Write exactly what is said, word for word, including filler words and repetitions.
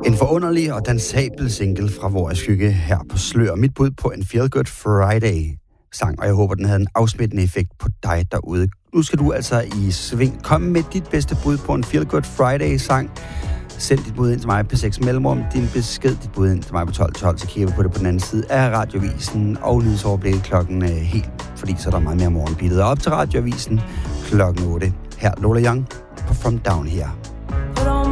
En forunderlig og dansabel single fra Vores Skygge her på Slør. Mit bud på en Feel Good Friday sang, og jeg håber, den havde en afsmittende effekt på dig derude. Nu skal du altså i sving. Kom med dit bedste bud på en Feel Good Friday sang. Send dit bud ind til mig på seks mellemrum. Din besked, dit bud ind til mig på tolv tolv, så kigger vi på det på den anden side af Radioavisen og nyhedsoverblikket klokken øh, helt, fordi så er der meget mere morgenbittet. Og op til Radioavisen klokken otte. Her Lola Young på From Down Here.